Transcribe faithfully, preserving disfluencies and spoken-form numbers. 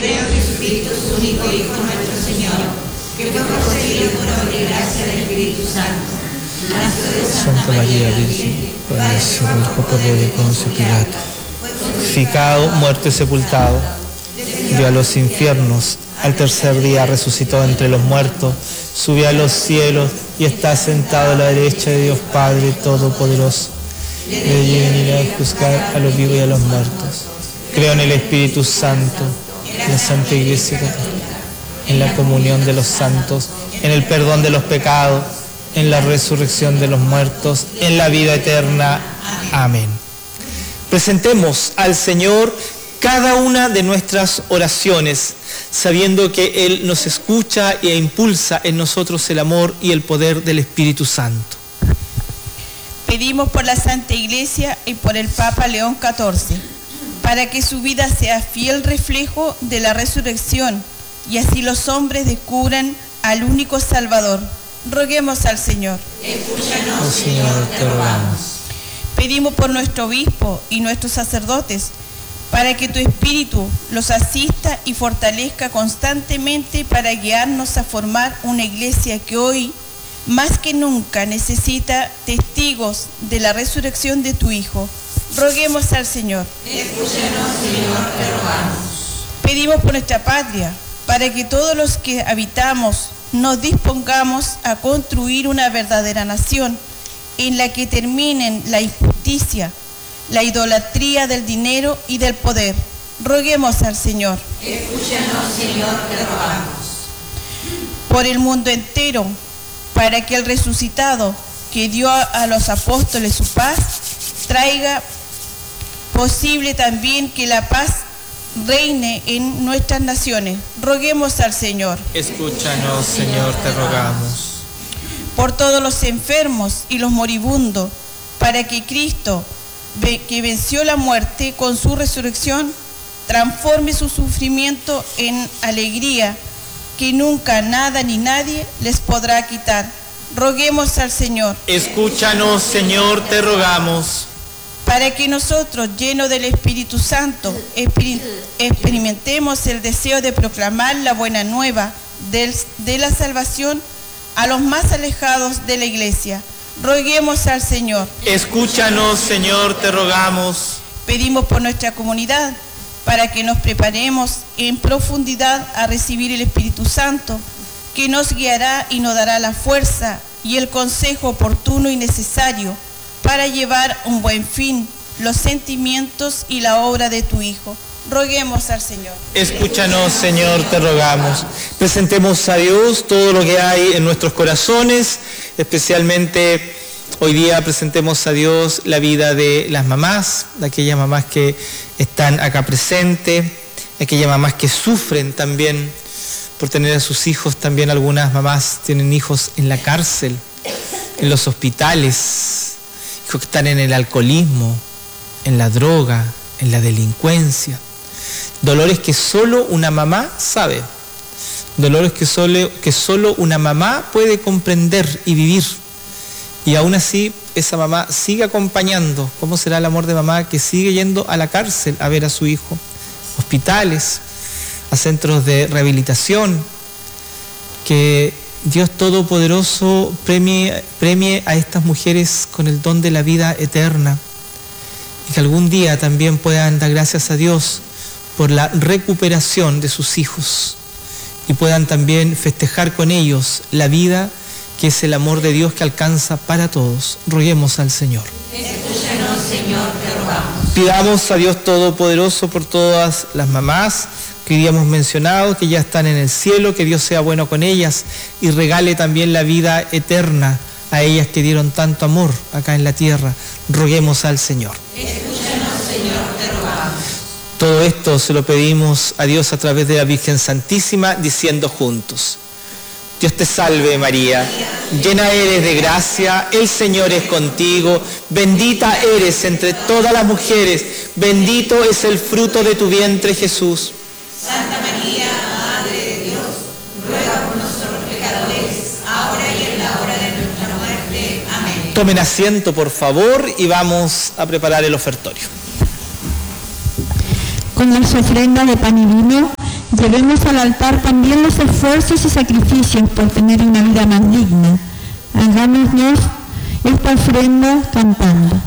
Creo en Jesucristo, su único Hijo, nuestro Señor, que fue concebido por obra y gracia del Espíritu Santo. Nació de Santa María Virgen, padeció por poder de Poncio Pilato, crucificado, muerto y sepultado, dio a los infiernos, al tercer día resucitó entre los muertos, subió a los cielos y está sentado a la derecha de Dios Padre Todopoderoso. Debe venir a juzgar a los vivos y a los muertos. Creo en el Espíritu Santo, en la Santa Iglesia Católica, en la comunión de los santos, en el perdón de los pecados, en la resurrección de los muertos, en la vida eterna. Amén. Presentemos al Señor cada una de nuestras oraciones, sabiendo que Él nos escucha e impulsa en nosotros el amor y el poder del Espíritu Santo. Pedimos por la Santa Iglesia y por el Papa León catorce, para que su vida sea fiel reflejo de la resurrección y así los hombres descubran al único Salvador. Roguemos al Señor. Escúchanos, Oh Señor, te rogamos. Pedimos por nuestro obispo y nuestros sacerdotes, para que tu Espíritu los asista y fortalezca constantemente para guiarnos a formar una iglesia que hoy, más que nunca, necesita testigos de la resurrección de tu Hijo. Roguemos al Señor. Escúchanos, Señor, te rogamos. Pedimos por nuestra patria, para que todos los que habitamos nos dispongamos a construir una verdadera nación, en la que terminen la injusticia, la idolatría del dinero y del poder. Roguemos al Señor. Escúchanos, Señor, te rogamos. Por el mundo entero, para que el resucitado que dio a los apóstoles su paz, traiga posible también que la paz reine en nuestras naciones. Roguemos al Señor. Escúchanos, Señor, te rogamos. Por todos los enfermos y los moribundos, para que Cristo, que venció la muerte con su resurrección, transforme su sufrimiento en alegría que nunca nada ni nadie les podrá quitar. Roguemos al Señor. Escúchanos, Señor, te rogamos. Para que nosotros, llenos del Espíritu Santo, exper experimentemos el deseo de proclamar la buena nueva del, de la salvación a los más alejados de la Iglesia. Roguemos al Señor. Escúchanos, Señor, te rogamos. Pedimos por nuestra comunidad, para que nos preparemos en profundidad a recibir el Espíritu Santo, que nos guiará y nos dará la fuerza y el consejo oportuno y necesario para llevar un buen fin los sentimientos y la obra de tu Hijo. Roguemos al Señor. Escúchanos, Señor, te rogamos. Presentemos a Dios todo lo que hay en nuestros corazones, especialmente hoy día presentemos a Dios la vida de las mamás, de aquellas mamás que están acá presentes, de aquellas mamás que sufren también por tener a sus hijos. También algunas mamás tienen hijos en la cárcel, en los hospitales, hijos que están en el alcoholismo, en la droga, en la delincuencia. Dolores que solo una mamá sabe, dolores que solo, que solo una mamá puede comprender y vivir. Y aún así, esa mamá sigue acompañando. ¿Cómo será el amor de mamá que sigue yendo a la cárcel a ver a su hijo? Hospitales, a centros de rehabilitación. Que Dios Todopoderoso premie, premie a estas mujeres con el don de la vida eterna. Y que algún día también puedan dar gracias a Dios por la recuperación de sus hijos. Y puedan también festejar con ellos la vida que es el amor de Dios que alcanza para todos. Roguemos al Señor. Escúchanos, Señor, te rogamos. Pidamos a Dios Todopoderoso por todas las mamás que hoy día hemos mencionado, que ya están en el cielo, que Dios sea bueno con ellas y regale también la vida eterna a ellas que dieron tanto amor acá en la tierra. Roguemos al Señor. Escúchanos, Señor, te rogamos. Todo esto se lo pedimos a Dios a través de la Virgen Santísima, diciendo juntos: Dios te salve María, llena eres de gracia, el Señor es contigo, bendita eres entre todas las mujeres, bendito es el fruto de tu vientre Jesús. Santa María, Madre de Dios, ruega por nosotros pecadores, ahora y en la hora de nuestra muerte. Amén. Tomen asiento, por favor, y vamos a preparar el ofertorio. Con las ofrendas de pan y vino Llevemos al altar también los esfuerzos y sacrificios por tener una vida más digna. Hagámonos esta ofrenda cantando.